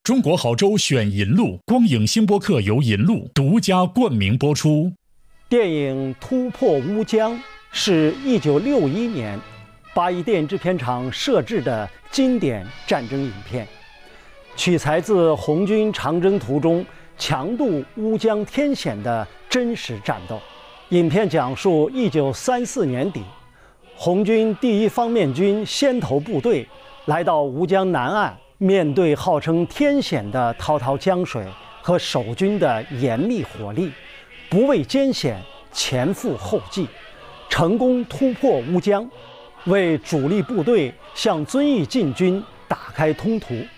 中国好州选银路，光影星播客由银路独家冠名播出。 电影《突破乌江》是1961年八一电影制片厂摄制的经典战争影片，取材自红军长征途中强渡乌江天险的真实战斗。影片讲述1934年底，红军第一方面军先头部队来到乌江南岸，面对号称天险的滔滔江水和守军的严密火力，不畏艰险，前赴后继，成功突破乌江，为主力部队向遵义进军打开通途。